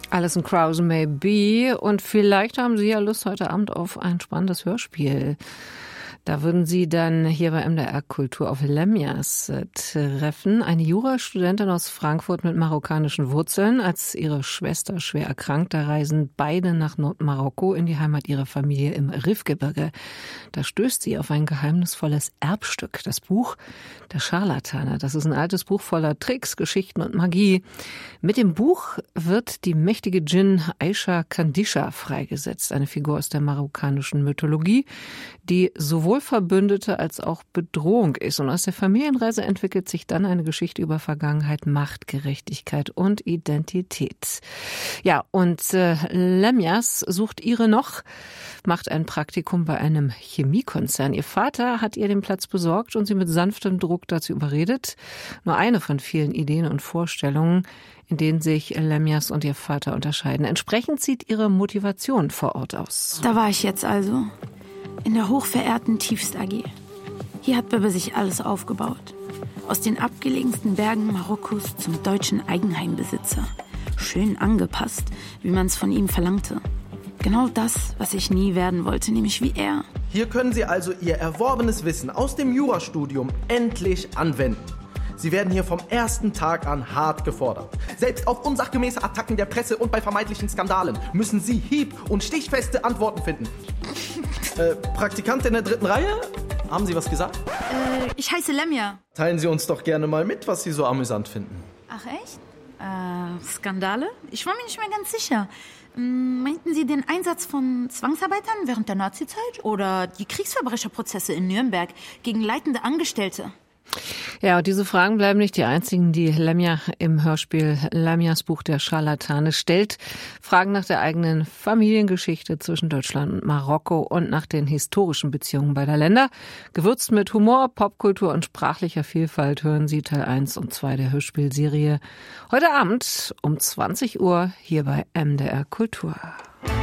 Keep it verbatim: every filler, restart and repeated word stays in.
Alison Krauss Maybe. Und vielleicht haben Sie ja Lust heute Abend auf ein spannendes Hörspiel. Da würden Sie dann hier bei M D R Kultur auf Lemjas treffen. Eine Jurastudentin aus Frankfurt mit marokkanischen Wurzeln. Als ihre Schwester schwer erkrankt, da reisen beide nach Nordmarokko in die Heimat ihrer Familie im Rifgebirge. Da stößt sie auf ein geheimnisvolles Erbstück, das Buch Der Scharlatane. Das ist ein altes Buch voller Tricks, Geschichten und Magie. Mit dem Buch wird die mächtige Djinn Aisha Kandisha freigesetzt, eine Figur aus der marokkanischen Mythologie, die sowohl Verbündete als auch Bedrohung ist. Und aus der Familienreise entwickelt sich dann eine Geschichte über Vergangenheit, Macht, Gerechtigkeit und Identität. Ja, und äh, Lemjas sucht ihre noch, macht ein Praktikum bei einem Chemiekonzern. Ihr Vater hat ihr den Platz besorgt und sie mit sanftem Druck dazu überredet. Nur eine von vielen Ideen und Vorstellungen, in denen sich Lemjas und ihr Vater unterscheiden. Entsprechend sieht ihre Motivation vor Ort aus. Da war ich jetzt also. In der hochverehrten Tiefst A G. Hier hat Bibbe sich alles aufgebaut. Aus den abgelegensten Bergen Marokkos zum deutschen Eigenheimbesitzer. Schön angepasst, wie man es von ihm verlangte. Genau das, was ich nie werden wollte, nämlich wie er. Hier können Sie also Ihr erworbenes Wissen aus dem Jurastudium endlich anwenden. Sie werden hier vom ersten Tag an hart gefordert. Selbst auf unsachgemäße Attacken der Presse und bei vermeintlichen Skandalen müssen Sie hieb- und stichfeste Antworten finden. äh, Praktikant in der dritten Reihe? Haben Sie was gesagt? Äh, ich heiße Lemja. Teilen Sie uns doch gerne mal mit, was Sie so amüsant finden. Ach echt? Äh, Skandale? Ich war mir nicht mehr ganz sicher. Hm, meinten Sie den Einsatz von Zwangsarbeitern während der Nazizeit? Oder die Kriegsverbrecherprozesse in Nürnberg gegen leitende Angestellte? Ja, und diese Fragen bleiben nicht die einzigen, die Lemja im Hörspiel Lemjas Buch Der Scharlatane stellt. Fragen nach der eigenen Familiengeschichte zwischen Deutschland und Marokko und nach den historischen Beziehungen beider Länder. Gewürzt mit Humor, Popkultur und sprachlicher Vielfalt hören Sie Teil eins und zwei der Hörspielserie heute Abend um zwanzig Uhr hier bei M D R Kultur.